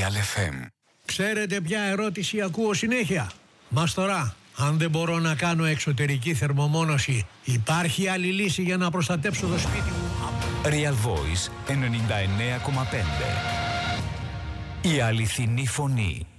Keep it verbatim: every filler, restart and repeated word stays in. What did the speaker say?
Real εφ εμ. Ξέρετε ποια ερώτηση ακούω συνέχεια? Μαστορά, αν δεν μπορώ να κάνω εξωτερική θερμομόνωση, υπάρχει άλλη λύση για να προστατέψω το σπίτι μου? Real Voice ενενήντα εννέα κόμμα πέντε. Η αληθινή φωνή.